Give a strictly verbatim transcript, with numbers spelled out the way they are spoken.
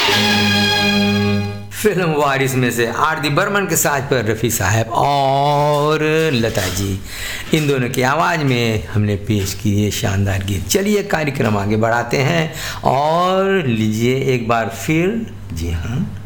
Film वारिस में से R D Burman के साथ पर रफ़ी साहब और लता जी, इन दोनों की आवाज़ में हमने पेश की ये शानदार गीत। चलिए कार्यक्रम आगे बढ़ाते हैं और लीजिए एक बार फिर, जी हाँ,